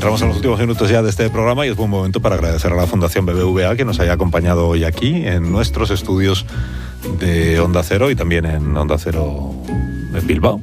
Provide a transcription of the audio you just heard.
entramos en los últimos minutos ya de este programa y es buen momento para agradecer a la Fundación BBVA que nos haya acompañado hoy aquí en nuestros estudios de Onda Cero y también en Onda Cero de Bilbao.